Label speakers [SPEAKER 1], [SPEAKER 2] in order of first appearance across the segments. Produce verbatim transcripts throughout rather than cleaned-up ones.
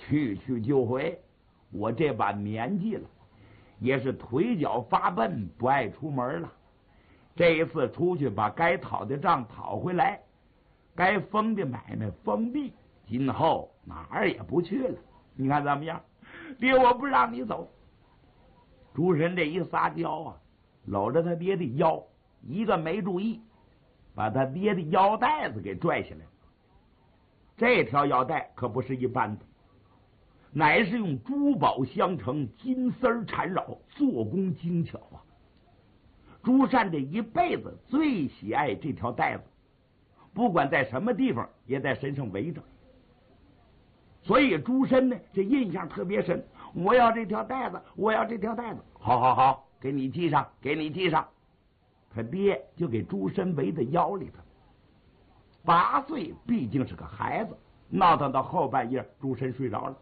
[SPEAKER 1] 去去就回。我这把年纪了，也是腿脚发笨，不爱出门了。这一次出去，把该讨的账讨回来，该封的买卖封闭，今后哪儿也不去了。你看怎么样？爹，我不让你走。朱神这一撒娇啊，搂着他爹的腰，一个没注意，把他爹的腰带子给拽下来了。这条腰带可不是一般的，乃是用珠宝镶成，金丝缠绕，做工精巧啊。朱善这一辈子最喜爱这条带子，不管在什么地方也在身上围着，所以朱深呢这印象特别深。我要这条带子，我要这条带子。好好好，给你系上，给你系上。他爹就给朱深围在腰里头。八岁毕竟是个孩子，闹腾到后半夜，朱深睡着了。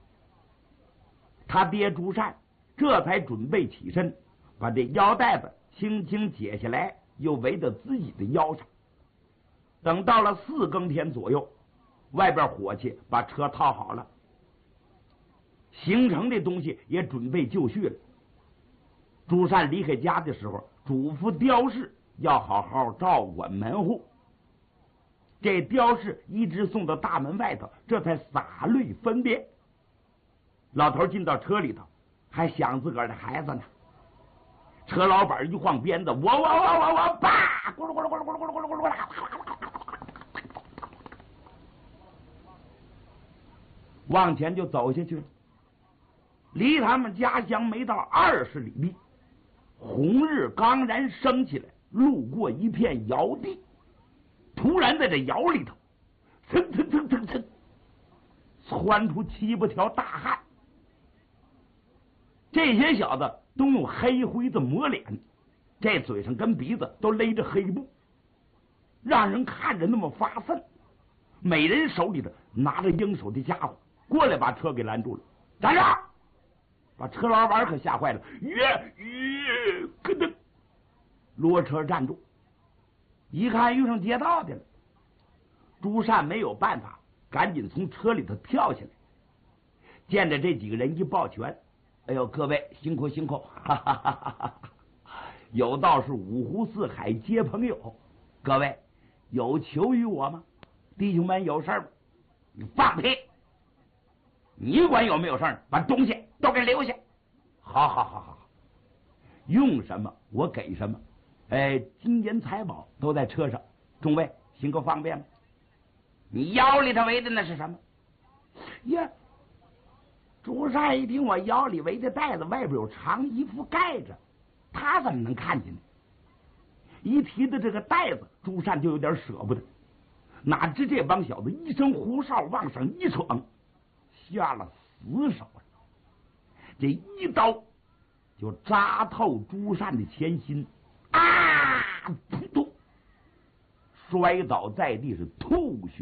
[SPEAKER 1] 他爹朱善这才准备起身，把这腰带子轻轻解下来，又围到自己的腰上。等到了四更天左右，外边伙计把车套好了，行程的东西也准备就绪了。朱善离开家的时候，嘱咐刁士要好好照管门户。这刁士一直送到大门外头，这才洒泪分别。老头进到车里头，还想自个儿的孩子呢。车老板一晃鞭子，我我我我我叭，咕噜咕噜咕噜咕噜咕噜咕噜咕噜，往前就走下去了。离他们家乡没到二十里地，红日刚然升起来，路过一片窑地，突然在这窑里头，蹭蹭蹭蹭蹭，窜出七八条大汉。这些小子都用黑灰子抹脸，这嘴上跟鼻子都勒着黑布，让人看着那么发瘆。每人手里头拿着应手的家伙，过来把车给拦住了。站住！把车老板可吓坏了，耶耶，咯噔，骡车站住。一看遇上劫道的了，朱善没有办法，赶紧从车里头跳下来。见着这几个人一抱拳，哎呦，各位辛苦辛苦，哈哈哈哈哈！有道是五湖四海皆朋友，各位有求于我吗？弟兄们有事儿吗？你放屁！你管有没有事儿？把东西都给留下。好好好好，用什么我给什么。哎，金银财宝都在车上，众位行个方便吗？你腰里头围的那是什么？呀！朱善一听我腰里围的带子外边有长衣服盖着，他怎么能看见呢？一提到这个带子，朱善就有点舍不得。哪知这帮小子一声胡哨往上一闯，下了死手，这一刀就扎透朱善的前心，啊！扑通，摔倒在地是吐血。